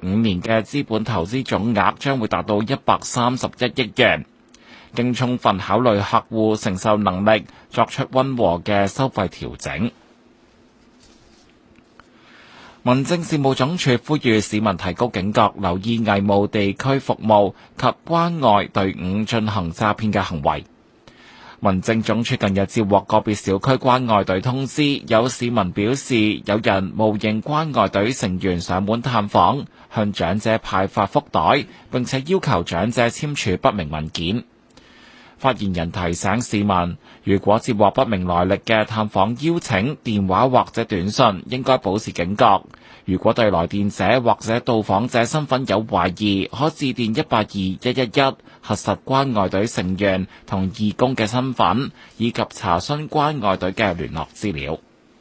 5年嘅資本投資總額將會達到131億元。經充分考慮客戶承受能力，作出溫和嘅收費調整。民政事務總署呼籲市民提高警覺，留意偽冒地區服務及關愛隊伍進行詐騙嘅行為。民政總署近日接獲個別小區關愛隊通知，有市民表示有人冒認關愛隊成員上門探訪，向長者派發福袋，並且要求長者簽署不明文件。發言人提醒市民，如果接獲不明來歷嘅探訪邀請、電話或者短信，應該保持警覺。如果對來電者或者到訪者身份有懷疑，可致電182-111，核實關愛隊成員同義工嘅身份，以及查詢關愛隊嘅聯絡資料。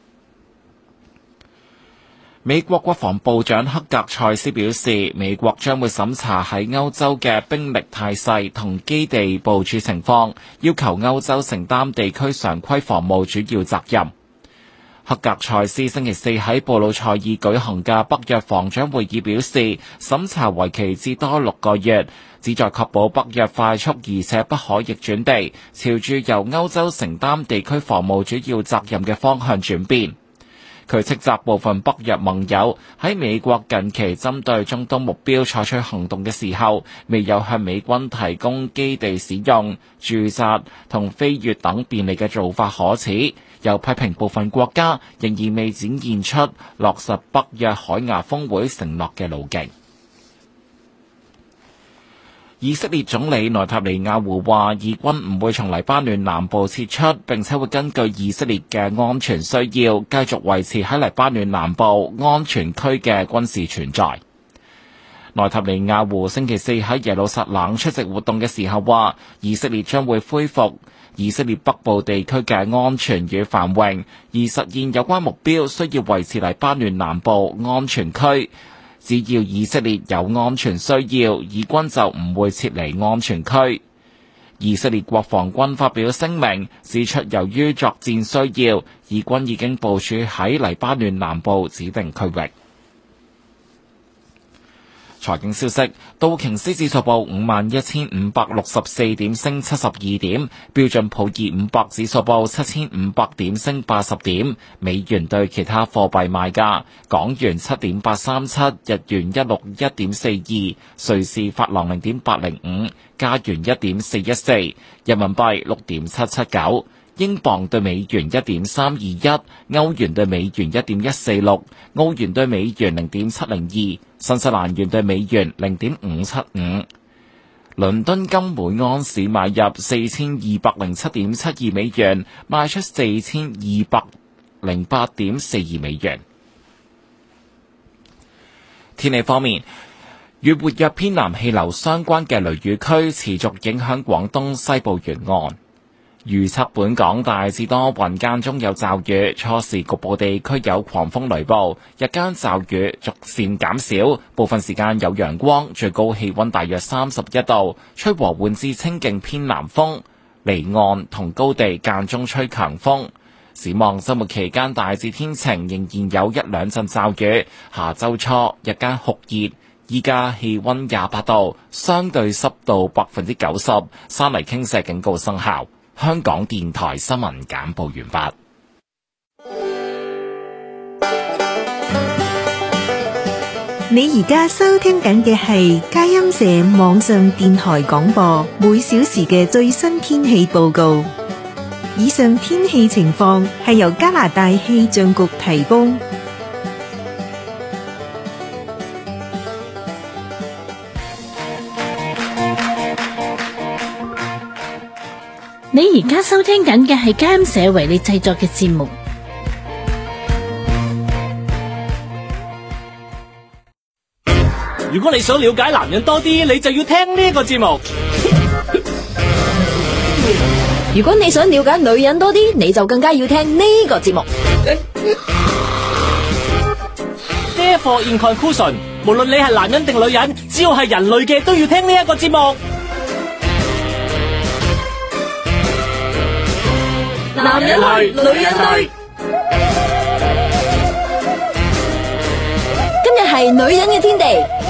美國國防部長克格塞斯表示，美國將會審查喺歐洲嘅兵力態勢同基地部署情況，要求歐洲承擔地區常規防務主要責任。克格塞斯星期四喺布魯塞爾舉行嘅北約防長會議表示，審查為期至多6個月，旨在確保北約快速而且不可逆轉地朝住由歐洲承擔地區防務主要責任嘅方向轉變。佢斥責部分北約盟友喺美國近期針對中東目標採取行動嘅時候，未有向美軍提供基地使用、駐紮同飛越等便利嘅做法可恥，又批評部分國家仍然未展現出落實北約海牙峰會承諾嘅路徑。以色列總理內塔尼亞胡話，以軍唔會從黎巴嫩南部撤出，並且會根據以色列嘅安全需要，繼續維持喺黎巴嫩南部安全區嘅軍事存在。內塔尼亞胡星期四喺耶路撒冷出席活動嘅時候話，以色列將會恢復以色列北部地區嘅安全與繁榮，而實現有關目標需要維持黎巴嫩南部安全區。只要以色列有安全需要，以軍就唔會撤離安全區。以色列國防軍發表聲明，指出由於作戰需要，以軍已經部署喺黎巴嫩南部指定區域。財經消息，道瓊斯指數報51,564點，升72點；標準普爾500指數報7,500點，升80點。美元對其他貨幣賣價：港元7.837，日元161.42，瑞士法郎0.805，加元1.414，人民幣6.779。英鎊對美元1.321，歐元對美元1.146，澳元對美元0.702，新西蘭元對美元0.575。倫敦金每盎司買入4207.72美元，賣出4208.42美元。天氣方面，與活躍偏南氣流相關嘅雷雨區持續影響廣東西部沿岸。預測本港大致多雲，間中有驟雨，初時局部地區有狂風雷暴，日間驟雨逐漸減少，部分時間有陽光，最高氣溫大約31度，吹和緩至清勁偏南風，離岸同高地間中吹強風。展望週末期間大致天晴，仍然有一兩陣驟雨，下週初日間酷熱，依家氣溫28度，相對濕度90%，山泥傾瀉警告生效。香港電台新聞簡報完畢。 你而家收聽緊嘅係佳音社網上電台廣播，每小時嘅最新天氣報告。以上天氣情況係由加拿大氣象局提供。 你而家收聽緊嘅係佳音社為你製作嘅節目。 如果你想了解男人多啲，你就要聽呢個節目。 如果你想了解女人多啲，你就更加要聽呢個節目。 Therefore in conclusion， 無論你係男人定女人，只要係人類嘅都要聽呢一個節目。 男人類，女人類。今日係女人嘅天地。